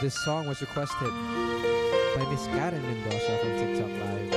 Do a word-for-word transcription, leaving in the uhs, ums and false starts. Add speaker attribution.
Speaker 1: This song was requested by Miss Karen Mendoza from TikTok Live.